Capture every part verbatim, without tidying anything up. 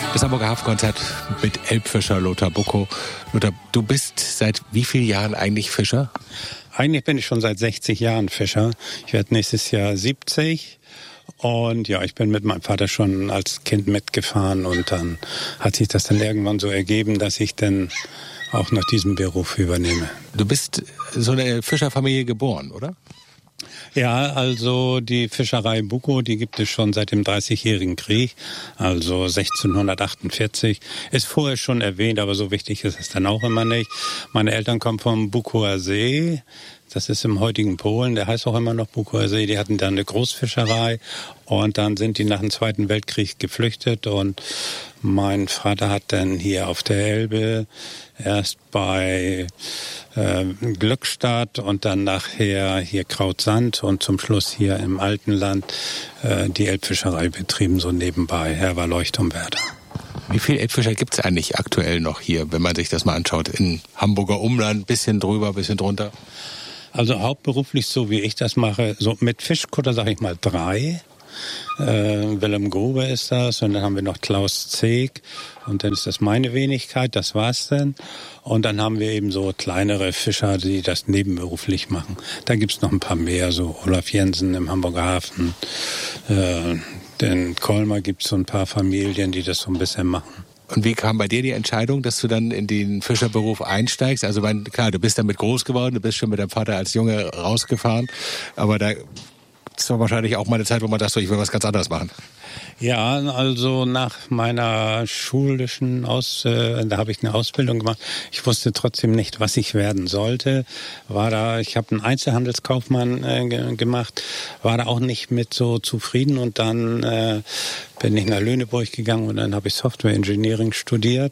Das Hamburger Hafenkonzert mit Elbfischer Lothar Buckow. Lothar, du bist seit wie vielen Jahren eigentlich Fischer? Eigentlich bin ich schon seit sechzig Jahren Fischer. Ich werde nächstes Jahr siebzig. Und ja, ich bin mit meinem Vater schon als Kind mitgefahren. Und dann hat sich das dann irgendwann so ergeben, dass ich dann auch noch diesen Beruf übernehme. Du bist so eine Fischerfamilie geboren, oder? Ja, also die Fischerei Buckow, die gibt es schon seit dem Dreißigjährigen Krieg, also sechzehnhundertachtundvierzig. Ist vorher schon erwähnt, aber so wichtig ist es dann auch immer nicht. Meine Eltern kommen vom Buckower See. Das ist im heutigen Polen, der heißt auch immer noch Buckower See. Die hatten da eine Großfischerei und dann sind die nach dem Zweiten Weltkrieg geflüchtet und mein Vater hat dann hier auf der Elbe erst bei äh, Glückstadt und dann nachher hier Krautsand und zum Schluss hier im Altenland äh, die Elbfischerei betrieben, so nebenbei. Er war Leuchtturmwärter. Wie viele Elbfischer gibt es eigentlich aktuell noch hier, wenn man sich das mal anschaut? In Hamburger Umland, bisschen drüber, bisschen drunter? Also hauptberuflich, so wie ich das mache, so mit Fischkutter sage ich mal drei. Äh, Willem Grube ist das und dann haben wir noch Klaus Zeeg und dann ist das meine Wenigkeit, das war's dann. Und dann haben wir eben so kleinere Fischer, die das nebenberuflich machen. Da gibt's noch ein paar mehr, so Olaf Jensen im Hamburger Hafen. Äh, in Colmar gibt's so ein paar Familien, die das so ein bisschen machen. Und wie kam bei dir die Entscheidung, dass du dann in den Fischerberuf einsteigst? Also mein, klar, du bist damit groß geworden, du bist schon mit deinem Vater als Junge rausgefahren, aber da ist doch wahrscheinlich auch mal eine Zeit, wo man dachte, ich will was ganz anderes machen. Ja, also nach meiner schulischen Aus, äh, da habe ich eine Ausbildung gemacht. Ich wusste trotzdem nicht, was ich werden sollte. War da, ich habe einen Einzelhandelskaufmann äh, ge- gemacht, war da auch nicht mit so zufrieden und dann äh, bin ich nach Lüneburg gegangen und dann habe ich Software Engineering studiert.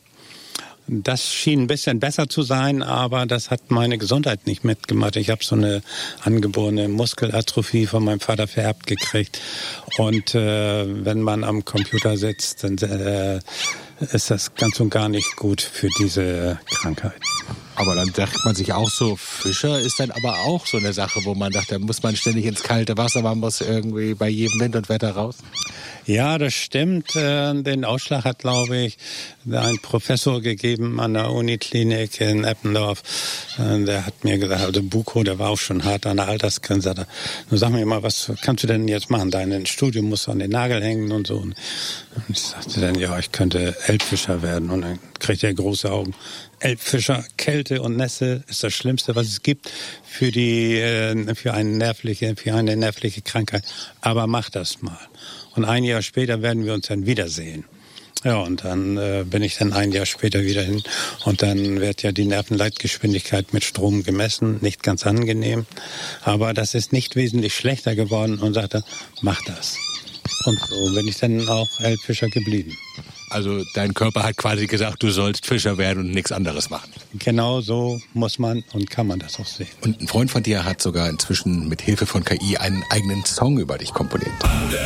Das schien ein bisschen besser zu sein, aber das hat meine Gesundheit nicht mitgemacht. Ich habe so eine angeborene Muskelatrophie von meinem Vater vererbt gekriegt. Und äh, wenn man am Computer sitzt, dann äh, ist das ganz und gar nicht gut für diese Krankheit. Aber dann dachte man sich auch so, Fischer ist dann aber auch so eine Sache, wo man dachte, da muss man ständig ins kalte Wasser, man muss irgendwie bei jedem Wind und Wetter raus. Ja, das stimmt. Den Ausschlag hat, glaube ich, ein Professor gegeben an der Uniklinik in Eppendorf. Der hat mir gesagt, also Buckow, der war auch schon hart an der Altersgrenze. Nun sag mir mal, was kannst du denn jetzt machen? Dein Studium musst du an den Nagel hängen und so. Und ich sagte dann, ja, ich könnte Elbfischer werden. Und dann kriegt er große Augen. Elbfischer, Kälte und Nässe ist das Schlimmste, was es gibt für die, für eine nervliche, für eine nervliche Krankheit. Aber mach das mal. Und ein Jahr später werden wir uns dann wiedersehen. Ja, und dann äh, bin ich dann ein Jahr später wieder hin. Und dann wird ja die Nervenleitgeschwindigkeit mit Strom gemessen. Nicht ganz angenehm. Aber das ist nicht wesentlich schlechter geworden und sagte, mach das. Und so bin ich dann auch Elbfischer geblieben. Also dein Körper hat quasi gesagt, du sollst Fischer werden und nichts anderes machen. Genau so muss man und kann man das auch sehen. Und ein Freund von dir hat sogar inzwischen mit Hilfe von K I einen eigenen Song über dich komponiert.